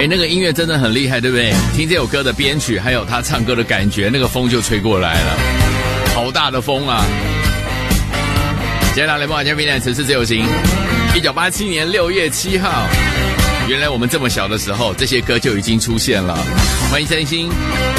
那个音乐真的很厉害，对不对？听这首歌的编曲，还有他唱歌的感觉，那个风就吹过来了，好大的风啊！接下来来播嘉宾的城市自由行，1987年6月7号，原来我们这么小的时候，这些歌就已经出现了。欢迎三星。